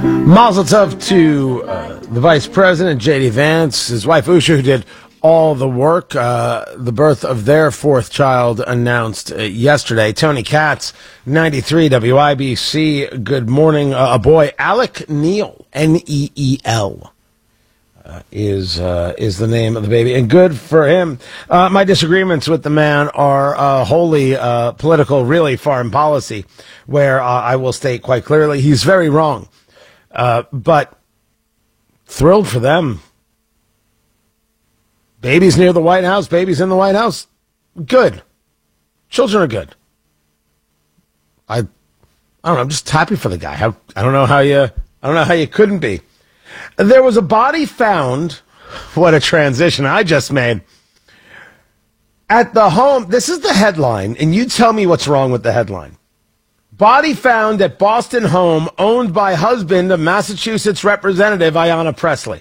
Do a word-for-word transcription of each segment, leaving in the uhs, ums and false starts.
Mazel tov to uh, the Vice President, J D. Vance, his wife, Usha, who did all the work. Uh, the birth of their fourth child announced uh, yesterday. Tony Katz, ninety-three W I B C. Good morning. Uh, a boy, Alec Neal, N E E L. Uh, is uh, is the name of the baby, and good for him. Uh, my disagreements with the man are uh, wholly uh, political, really foreign policy, where uh, I will state quite clearly he's very wrong. Uh, but thrilled for them. Babies near the White House, babies in the White House, good. Children are good. I, I don't know. I'm just happy for the guy. How, I don't know how you. I don't know how you couldn't be. There was a body found, what a transition I just made, at the home. This is the headline, and you tell me what's wrong with the headline. Body found at Boston home owned by husband of Massachusetts Representative Ayanna Pressley.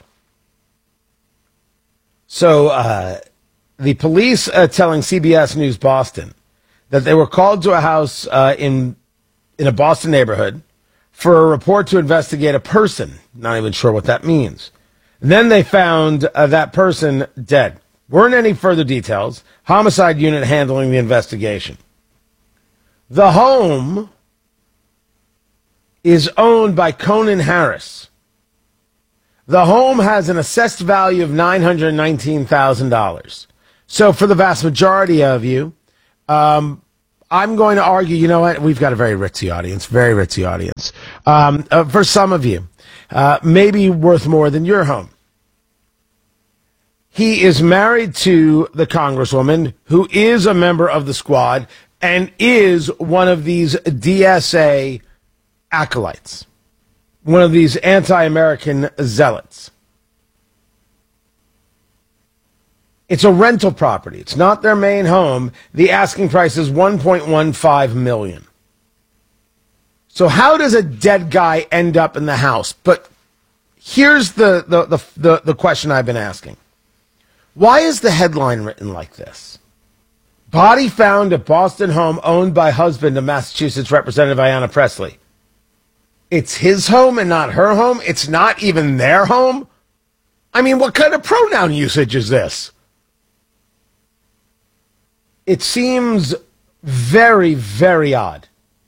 So uh, the police uh, telling C B S News Boston that they were called to a house uh, in in a Boston neighborhood for a report to investigate a person. Not even sure what that means. Then they found uh, that person dead. Weren't any further details. Homicide unit handling the investigation. The home is owned by Conan Harris. The home has an assessed value of nine hundred nineteen thousand dollars. So for the vast majority of you, um, I'm going to argue, you know what? We've got a very ritzy audience, very ritzy audience. Um, uh, for some of you, uh, maybe worth more than your home. He is married to the Congresswoman, who is a member of the squad and is one of these D S A acolytes, one of these anti-American zealots. It's a rental property. It's not their main home. The asking price is one point one five million dollars. So how does a dead guy end up in the house? But here's the, the, the, the, the question I've been asking. Why is the headline written like this? Body found at Boston home owned by husband of Massachusetts Representative Ayanna Pressley. It's his home and not her home? It's not even their home? I mean, what kind of pronoun usage is this? It seems very, very odd.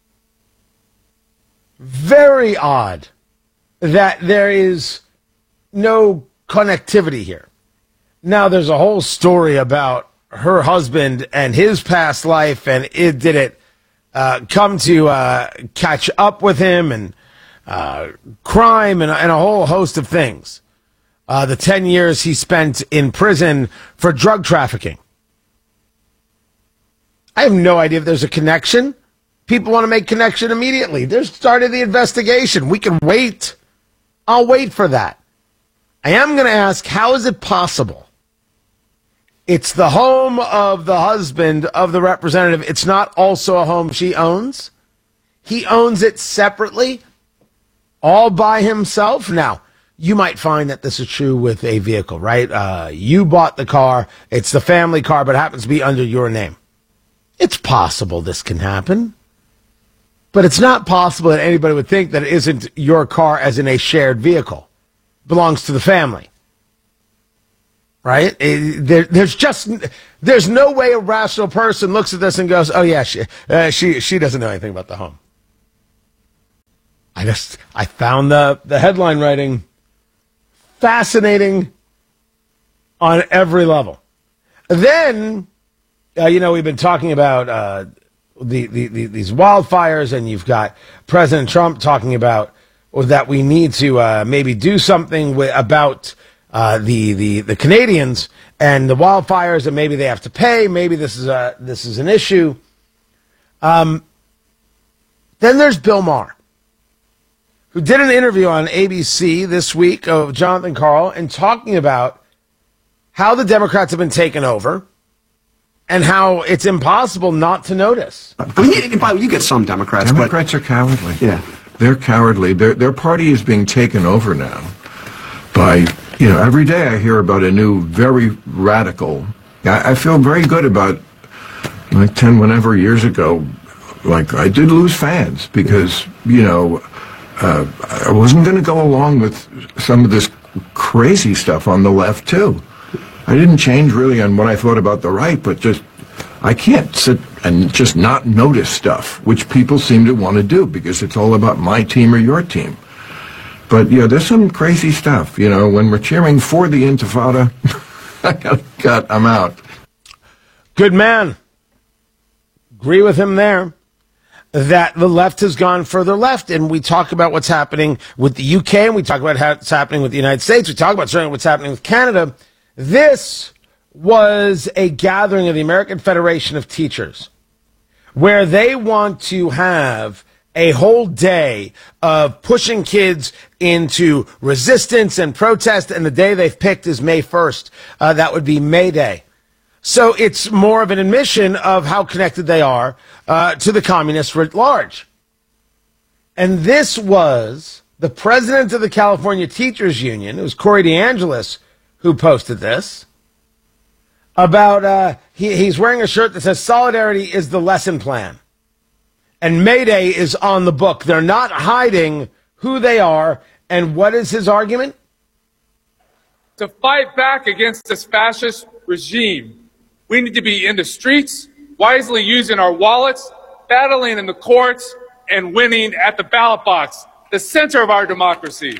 Very odd that there is no connectivity here. Now, there's a whole story about her husband and his past life, and it did it uh, come to uh, catch up with him, and uh, crime, and, and a whole host of things. Uh, the ten years he spent in prison for drug trafficking. I have no idea if there's a connection. People want to make connection immediately. There's started the investigation. We can wait. I'll wait for that. I am going to ask, how is it possible? It's the home of the husband of the representative. It's not also a home she owns. He owns it separately, all by himself. Now, you might find that this is true with a vehicle, right? Uh, you bought the car. It's the family car, but it happens to be under your name. It's possible this can happen. But it's not possible that anybody would think that it isn't your car as in a shared vehicle. It belongs to the family. Right? It, there, there's just, there's no way a rational person looks at this and goes, oh yeah, she, uh, she, she doesn't know anything about the home. I just, I found the, the headline writing fascinating on every level. Then, uh, you know, we've been talking about uh, the, the, the these wildfires, and you've got President Trump talking about that we need to uh, maybe do something with, about uh, the, the the Canadians and the wildfires, and maybe they have to pay. Maybe this is a this is an issue. Um, then there's Bill Maher, who did an interview on A B C this week of Jonathan Karl, and talking about how the Democrats have been taken over and how it's impossible not to notice. I mean, you, you get some Democrats, Democrats but, are cowardly. Yeah. They're cowardly. Their, their party is being taken over now by, you know, every day I hear about a new, very radical. I, I feel very good about, like ten, whenever years ago, like I did lose fans because, you know, uh, I wasn't going to go along with some of this crazy stuff on the left, too. I didn't change really on what I thought about the right, but just I can't sit and just not notice stuff, which people seem to want to do because it's all about my team or your team. But, yeah, there's some crazy stuff. You know, when we're cheering for the Intifada, I got cut, I'm out. Good man. Agree with him there. That the left has gone further left, and we talk about what's happening with the U K, and we talk about what's happening with the United States. We talk about certainly what's happening with Canada. This was a gathering of the American Federation of Teachers, where they want to have a whole day of pushing kids into resistance and protest, and the day they've picked is May first. Uh, that would be May Day. So it's more of an admission of how connected they are uh, to the communists writ large. And this was the president of the California Teachers Union, it was Corey DeAngelis, who posted this, about, uh, he, he's wearing a shirt that says, "Solidarity is the lesson plan." And May Day is on the book. They're not hiding who they are. And what is his argument? To fight back against this fascist regime, we need to be in the streets, wisely using our wallets, battling in the courts, and winning at the ballot box, the center of our democracy.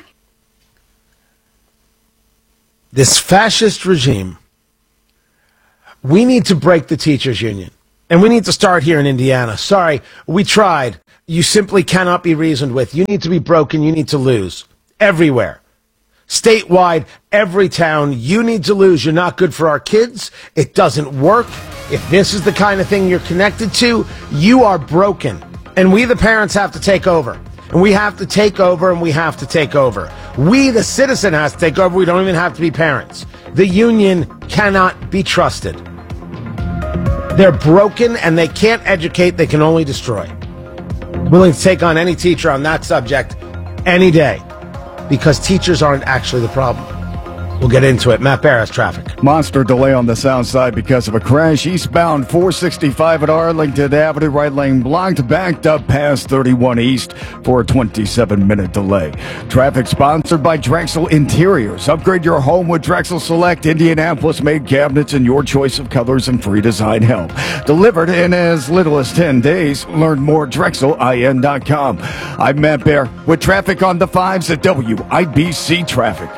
This fascist regime, we need to break the teachers union. And we need to start here in Indiana. Sorry, we tried. You simply cannot be reasoned with. You need to be broken. You need to lose. Everywhere. Statewide, every town, you need to lose. You're not good for our kids. It doesn't work. If this is the kind of thing you're connected to, you are broken. And we, the parents, have to take over. And we have to take over, and we have to take over. We, the citizen, has to take over. We don't even have to be parents. The union cannot be trusted. They're broken, and they can't educate. They can only destroy. Willing to take on any teacher on that subject any day, because teachers aren't actually the problem. We'll get into it. Matt Bear has traffic. Monster delay on the south side because of a crash. Eastbound four sixty-five at Arlington Avenue, right lane blocked, backed up past thirty-one East for a twenty-seven minute delay. Traffic sponsored by Drexel Interiors. Upgrade your home with Drexel Select Indianapolis-made cabinets in your choice of colors and free design help. Delivered in as little as ten days. Learn more at Drexel I N dot com. I'm Matt Bear with traffic on the fives at W I B C Traffic.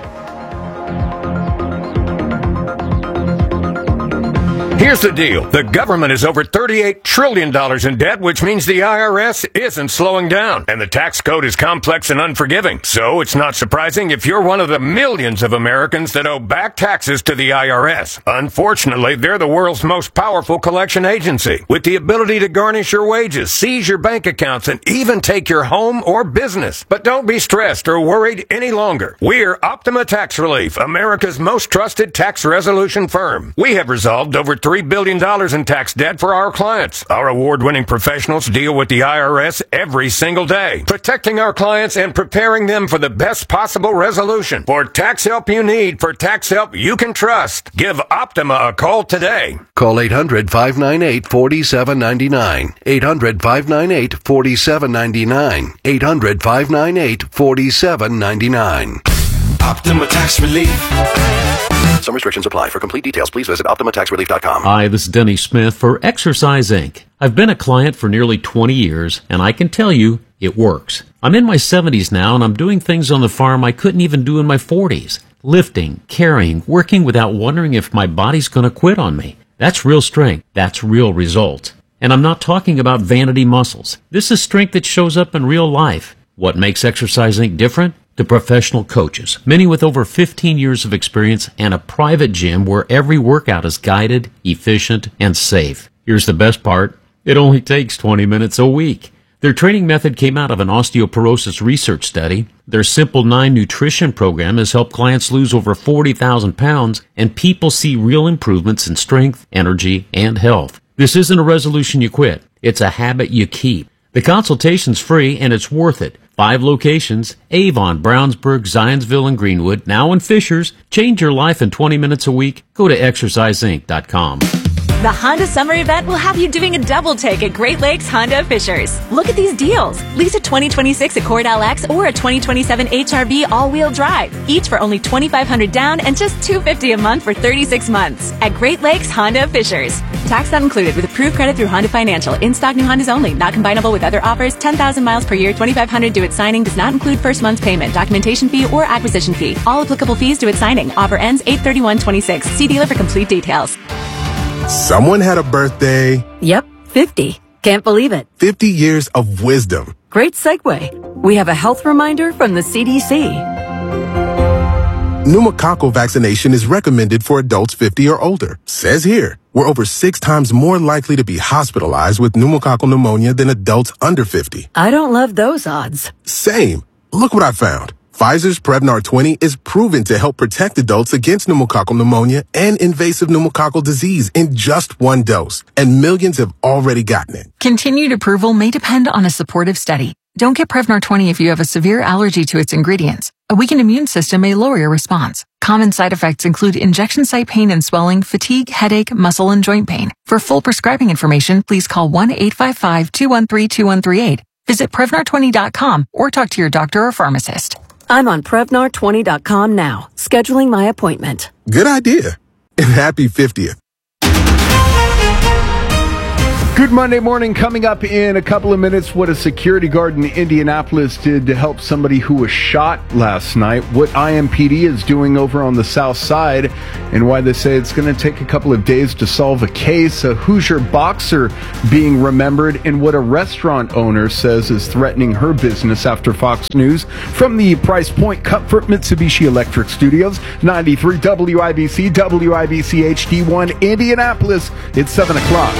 Here's the deal. The government is over thirty-eight trillion dollars in debt, which means the I R S isn't slowing down. And the tax code is complex and unforgiving. So it's not surprising if you're one of the millions of Americans that owe back taxes to the I R S. Unfortunately, they're the world's most powerful collection agency, with the ability to garnish your wages, seize your bank accounts, and even take your home or business. But don't be stressed or worried any longer. We're Optima Tax Relief, America's most trusted tax resolution firm. We have resolved over three billion dollars in tax debt for our clients. Our award-winning professionals deal with the I R S every single day, protecting our clients and preparing them for the best possible resolution. For tax help you need, for tax help you can trust, give Optima a call today. Call eight hundred, five nine eight, four seven nine nine. eight hundred, five nine eight, four seven nine nine. eight hundred, five nine eight, four seven nine nine. Optima Tax Relief. Some restrictions apply. For complete details, please visit Optima Tax Relief dot com. Hi, this is Denny Smith for Exercise Incorporated. I've been a client for nearly twenty years, and I can tell you it works. I'm in my seventies now, and I'm doing things on the farm I couldn't even do in my forties. Lifting, carrying, working without wondering if my body's going to quit on me. That's real strength. That's real results. And I'm not talking about vanity muscles. This is strength that shows up in real life. What makes Exercise Incorporated different? The professional coaches, many with over fifteen years of experience and a private gym where every workout is guided, efficient, and safe. Here's the best part. It only takes twenty minutes a week. Their training method came out of an osteoporosis research study. Their Simple nine nutrition program has helped clients lose over forty thousand pounds, and people see real improvements in strength, energy, and health. This isn't a resolution you quit. It's a habit you keep. The consultation's free, and it's worth it. Five locations: Avon, Brownsburg, Zionsville, and Greenwood. Now in Fishers. Change your life in twenty minutes a week. Go to exercise inc dot com. The Honda Summer Event will have you doing a double take at Great Lakes Honda of Fishers. Look at these deals. Lease a twenty twenty-six Accord L X or a twenty twenty-seven H R V all-wheel drive, each for only twenty-five hundred dollars down and just two hundred fifty dollars a month for thirty-six months at Great Lakes Honda of Fishers. Tax not included with approved credit through Honda Financial. In-stock new Hondas only. Not combinable with other offers. ten thousand miles per year. twenty-five hundred dollars due at signing. Does not include first month's payment, documentation fee, or acquisition fee. All applicable fees due at signing. Offer ends eight thirty-one twenty-six. See dealer for complete details. Someone had a birthday. Yep, fifty. Can't believe it. fifty years of wisdom. Great segue. We have a health reminder from the C D C. Pneumococcal vaccination is recommended for adults fifty or older. Says here, we're over six times more likely to be hospitalized with pneumococcal pneumonia than adults under fifty. I don't love those odds. Same. Look what I found. Pfizer's Prevnar twenty is proven to help protect adults against pneumococcal pneumonia and invasive pneumococcal disease in just one dose, and millions have already gotten it. Continued approval may depend on a supportive study. Don't get Prevnar twenty if you have a severe allergy to its ingredients. A weakened immune system may lower your response. Common side effects include injection site pain and swelling, fatigue, headache, muscle, and joint pain. For full prescribing information, please call one eight five five, two one three, two one three eight. Visit Prevnar twenty dot com or talk to your doctor or pharmacist. I'm on Prevnar twenty dot com now, scheduling my appointment. Good idea. And happy fiftieth. Good Monday morning. Coming up in a couple of minutes, what a security guard in Indianapolis did to help somebody who was shot last night, what I M P D is doing over on the south side, and why they say it's going to take a couple of days to solve a case, a Hoosier boxer being remembered, and what a restaurant owner says is threatening her business after Fox News. From the Price Point Comfort Mitsubishi Electric Studios, ninety-three W I B C, W I B C H D one, Indianapolis. It's seven o'clock.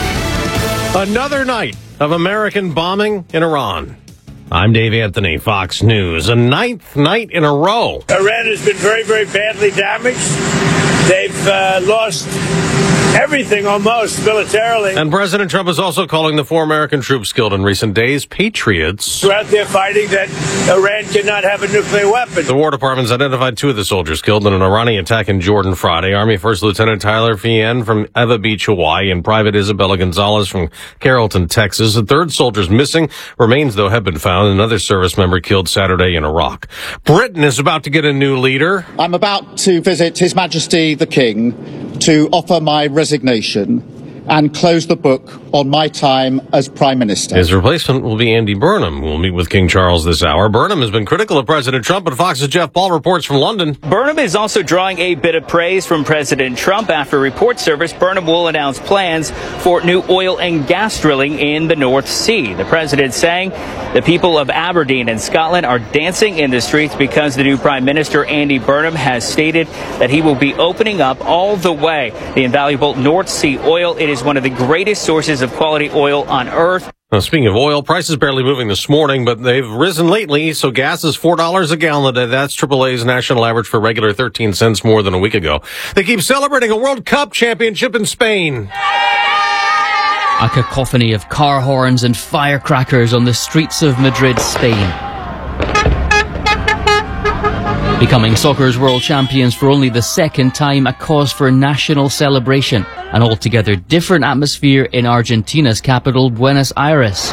Another night of American bombing in Iran. I'm Dave Anthony, Fox News. A ninth night in a row. Iran has been very, very badly damaged. They've uh, lost everything almost militarily. And President Trump is also calling the four American troops killed in recent days patriots. We're out there fighting that Iran cannot have a nuclear weapon. The War Department's identified two of the soldiers killed in an Iranian attack in Jordan Friday. Army First Lieutenant Tyler Fien from Eva Beach, Hawaii, and Private Isabella Gonzalez from Carrollton, Texas. A third soldier's missing. Remains, though, have been found. Another service member killed Saturday in Iraq. Britain is about to get a new leader. I'm about to visit His Majesty the King to offer my resignation and close the book on my time as Prime Minister. His replacement will be Andy Burnham, who will meet with King Charles this hour. Burnham has been critical of President Trump, but Fox's Jeff Paul reports from London. Burnham is also drawing a bit of praise from President Trump. After report service, Burnham will announce plans for new oil and gas drilling in the North Sea. The president saying the people of Aberdeen and Scotland are dancing in the streets because the new Prime Minister, Andy Burnham, has stated that he will be opening up all the way the invaluable North Sea oil. It is one of the greatest sources of quality oil on Earth. Now, speaking of oil, prices barely moving this morning, but they've risen lately. So gas is four dollars a gallon today. That's triple A's national average for regular thirteen cents more than a week ago. They keep celebrating a World Cup championship in Spain. A cacophony of car horns and firecrackers on the streets of Madrid, Spain. Becoming soccer's world champions for only the second time, a cause for national celebration. An altogether different atmosphere in Argentina's capital, Buenos Aires.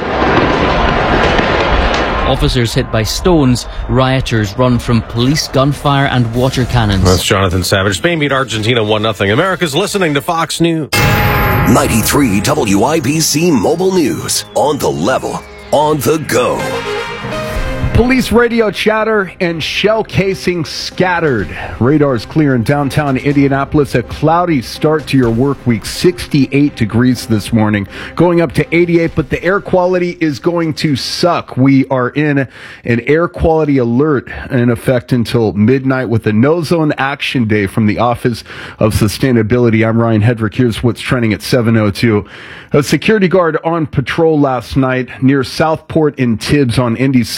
Officers hit by stones, rioters run from police gunfire and water cannons. That's Jonathan Savage. Spain beat Argentina one nothing. America's listening to Fox News. ninety-three W I B C Mobile News. On the level. On the go. Police radio chatter and shell casing scattered. Radars clear in downtown Indianapolis. A cloudy start to your work week. sixty-eight degrees this morning, going up to eighty-eight, but the air quality is going to suck. We are in an air quality alert in effect until midnight with a no zone action day from the Office of Sustainability. I'm Ryan Hedrick. Here's what's trending at seven oh two. A security guard on patrol last night near Southport in Tibbs on Indy's south side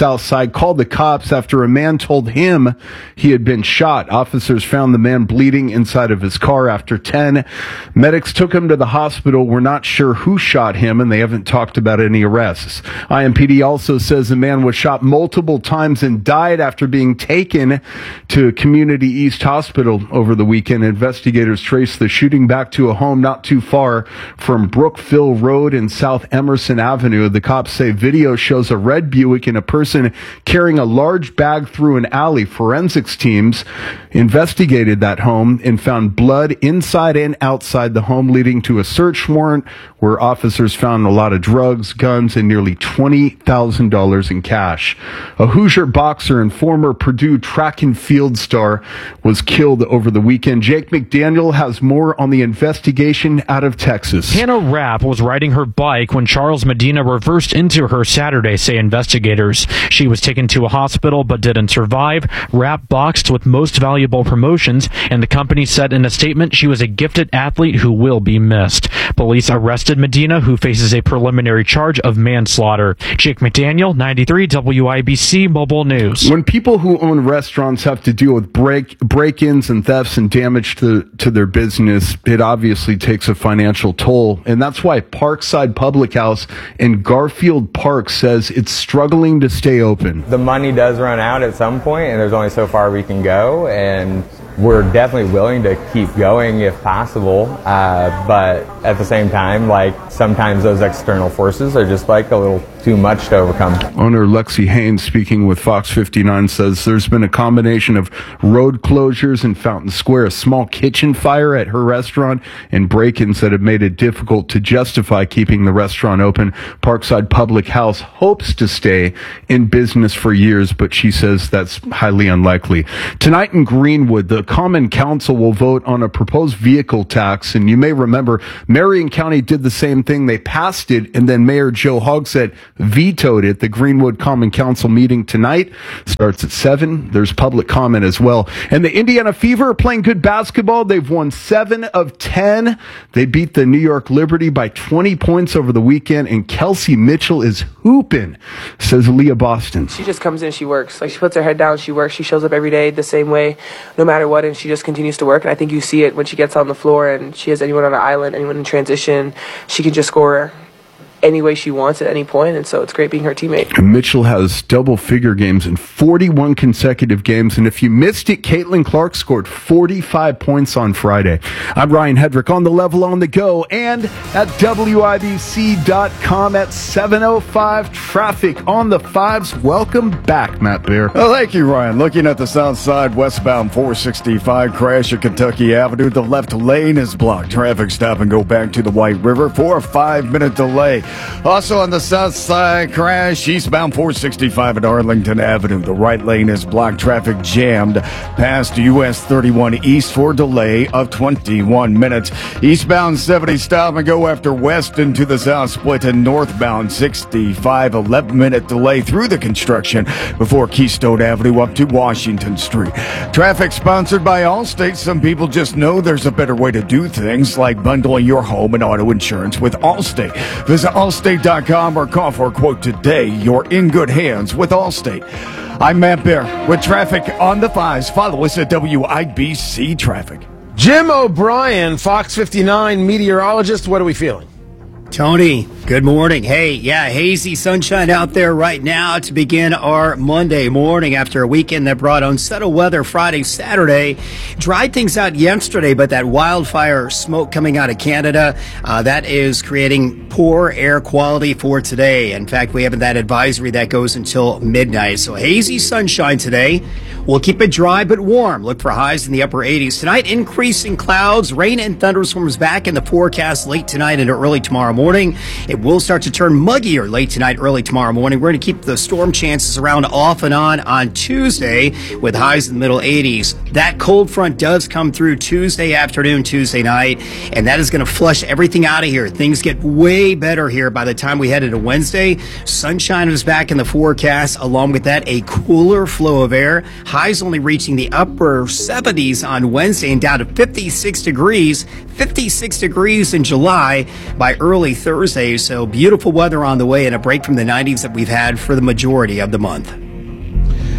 Parkside called the cops after a man told him he had been shot. Officers found the man bleeding inside of his car after ten. Medics took him to the hospital. We're not sure who shot him, and they haven't talked about any arrests. I M P D also says the man was shot multiple times and died after being taken to Community East Hospital over the weekend. Investigators traced the shooting back to a home not too far from Brookville Road and South Emerson Avenue. The cops say video shows a red Buick and a person carrying a large bag through an alley. Forensics teams investigated that home and found blood inside and outside the home, leading to a search warrant where officers found a lot of drugs, guns, and nearly twenty thousand dollars in cash. A Hoosier boxer and former Purdue track and field star was killed over the weekend. Jake McDaniel has more on the investigation out of Texas. Hannah Rapp was riding her bike when Charles Medina reversed into her Saturday, say investigators. She was taken to a hospital but didn't survive. Rapp boxed with Most Valuable Promotions, and the company said in a statement she was a gifted athlete who will be missed. Police arrested Medina, who faces a preliminary charge of manslaughter. Jake McDaniel, ninety-three W I B C Mobile News. When people who own restaurants have to deal with break break-ins and thefts and damage to, to their business, it obviously takes a financial toll. And that's why Parkside Public House in Garfield Park says it's struggling to stay open. The money does run out at some point, and there's only so far we can go, and we're definitely willing to keep going if possible, uh, but at the same time, like, sometimes those external forces are just like a little too much to overcome. Owner Lexi Haynes, speaking with Fox fifty-nine, says there's been a combination of road closures in Fountain Square, a small kitchen fire at her restaurant, and break-ins that have made it difficult to justify keeping the restaurant open. Parkside Public House hopes to stay in business for years, but she says that's highly unlikely. Tonight in Greenwood, the Common Council will vote on a proposed vehicle tax, and you may remember Marion County did the same thing. They passed it, and then Mayor Joe Hogsett vetoed it. The Greenwood Common Council meeting tonight starts at seven. There's public comment as well. And the Indiana Fever are playing good basketball. They've won seven of ten. They beat the New York Liberty by twenty points over the weekend, and Kelsey Mitchell is hooping, says Leah Boston. She just comes in, she works. Like, she puts her head down, she works. She shows up every day the same way, no matter what, and she just continues to work. And I think you see it when she gets on the floor and she has anyone on an island, anyone in transition. She can just score any way she wants at any point, and so it's great being her teammate. Mitchell has double-figure games in forty-one consecutive games, and if you missed it, Caitlin Clark scored forty-five points on Friday. I'm Ryan Hedrick on The Level on the Go and at W I B C dot com at seven oh five. Traffic on the fives. Welcome back, Matt Bear. Well, thank you, Ryan. Looking at the south side, westbound four sixty-five, crash at Kentucky Avenue. The left lane is blocked. Traffic stop and go back to the White River for a five-minute delay. Also on the south side, crash eastbound four sixty-five at Arlington Avenue. The right lane is blocked. Traffic jammed past U S thirty-one East for a delay of twenty-one minutes. Eastbound seventy stop and go after west into the south split, and northbound sixty-five, eleven minute delay through the construction before Keystone Avenue up to Washington Street. Traffic sponsored by Allstate. Some people just know there's a better way to do things, like bundling your home and auto insurance with Allstate. Visit Allstate dot com or call for a quote today. You're in good hands with Allstate. I'm Matt Bear with traffic on the fives. Follow us at W I B C Traffic. Jim O'Brien, Fox fifty-nine meteorologist. What are we feeling? Tony, good morning. Hey, yeah, hazy sunshine out there right now to begin our Monday morning after a weekend that brought unsettled weather Friday, Saturday. Dried things out yesterday, but that wildfire smoke coming out of Canada, uh, that is creating poor air quality for today. In fact, we have that advisory that goes until midnight. So hazy sunshine today. We'll keep it dry but warm. Look for highs in the upper eighties. Tonight, increasing clouds, rain and thunderstorms back in the forecast late tonight and early tomorrow morning. It will start to turn muggier late tonight, early tomorrow morning. We're going to keep the storm chances around off and on on Tuesday with highs in the middle eighties. That cold front does come through Tuesday afternoon, Tuesday night, and that is going to flush everything out of here. Things get way better here by the time we head into Wednesday. Sunshine is back in the forecast. Along with that, a cooler flow of air. Highs only reaching the upper seventies on Wednesday and down to fifty-six degrees. fifty-six degrees in July by early Thursday. So beautiful weather on the way and a break from the nineties that we've had for the majority of the month.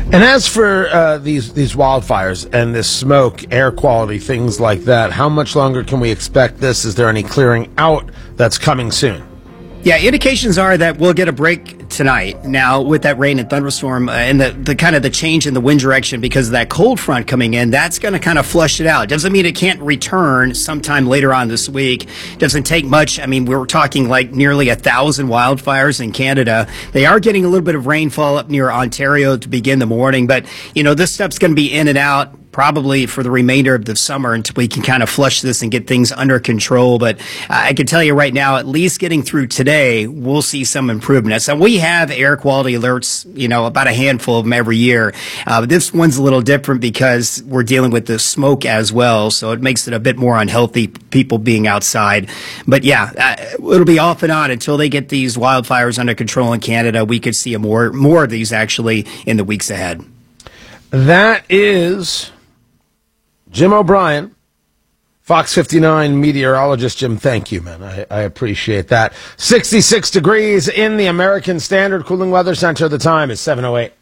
And as for uh, these these wildfires and this smoke, air quality, things like that, how much longer can we expect this? Is there any clearing out that's coming soon? Yeah, indications are that we'll get a break tonight. Now, with that rain and thunderstorm uh, and the, the kind of the change in the wind direction because of that cold front coming in, that's going to kind of flush it out. Doesn't mean it can't return sometime later on this week. Doesn't take much. I mean, we were talking like nearly a thousand wildfires in Canada. They are getting a little bit of rainfall up near Ontario to begin the morning, but, you know, this stuff's going to be in and out probably for the remainder of the summer until we can kind of flush this and get things under control. But I can tell you right now, at least getting through today, we'll see some improvement. So we have air quality alerts, you know, about a handful of them every year. Uh, but this one's a little different because we're dealing with the smoke as well. So it makes it a bit more unhealthy, people being outside. But yeah, uh, it'll be off and on until they get these wildfires under control in Canada. We could see a more, more of these actually in the weeks ahead. That is Jim O'Brien, Fox fifty-nine meteorologist. Jim, thank you, man. I, I appreciate that. sixty-six degrees in the American Standard Cooling Weather Center. The time is seven oh eight.